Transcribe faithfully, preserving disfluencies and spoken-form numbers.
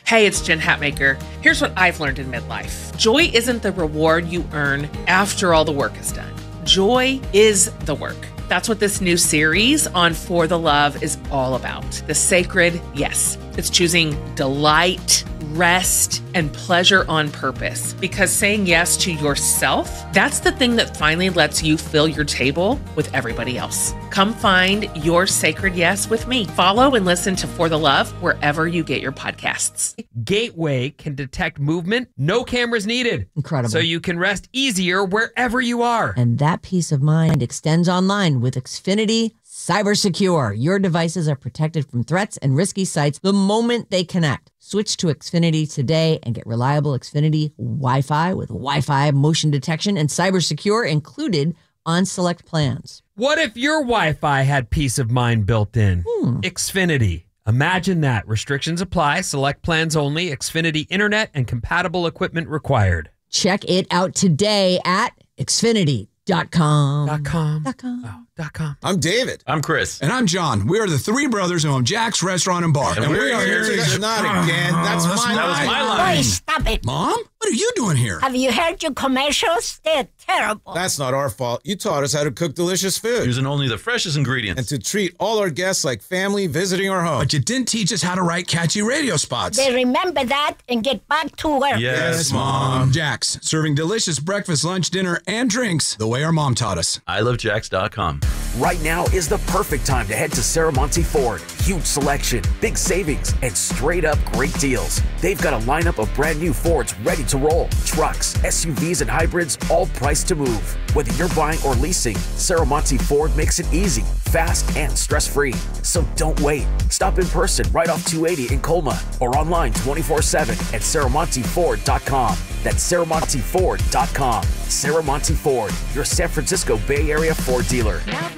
Hey, it's Jen Hatmaker. Here's what I've learned in midlife. Joy isn't the reward you earn after all the work is done. Joy is the work. That's what this new series on For the Love is all about. The sacred yes. It's choosing delight, rest, and pleasure on purpose. Because saying yes to yourself, that's the thing that finally lets you fill your table with everybody else. Come find your sacred yes with me. Follow and listen to For the Love wherever you get your podcasts. Gateway can detect movement, no cameras needed. Incredible. So you can rest easier wherever you are. And that peace of mind extends online with Xfinity Cyber Secure. Your devices are protected from threats and risky sites the moment they connect. Switch to Xfinity today and get reliable Xfinity Wi-Fi with Wi-Fi motion detection and Cyber Secure included on select plans. What if your Wi-Fi had peace of mind built in? Hmm. Xfinity. Imagine that. Restrictions apply. Select plans only. Xfinity Internet and compatible equipment required. Check it out today at Xfinity dot com. Dot com. Dot com. Oh, dot com. I'm David. I'm Chris. And I'm John. We are the three brothers who own Jack's Restaurant and Bar. And, and we are here to... That's not again. That's, that's my That was line. my line. Boy, stop it. Mom? What are you doing here? Have you heard your commercials? They're terrible. That's not our fault. You taught us how to cook delicious food. Using only the freshest ingredients. And to treat all our guests like family visiting our home. But you didn't teach us how to write catchy radio spots. They remember that and get back to work. Yes, Mom. Jack's, serving delicious breakfast, lunch, dinner, and drinks the way our mom taught us. I love Jacks dot com. Right now is the perfect time to head to Saramonte Ford. Huge selection, big savings, and straight up great deals. They've got a lineup of brand new Fords ready to roll. Trucks, S U Vs, and hybrids, all priced to move. Whether you're buying or leasing, Saramonte Ford makes it easy, fast, and stress-free. So don't wait. Stop in person right off two eighty in Colma or online twenty-four seven at Saramonte Ford dot com. That's Saramonte Ford dot com. Saramonte Ford, your San Francisco Bay Area Ford dealer.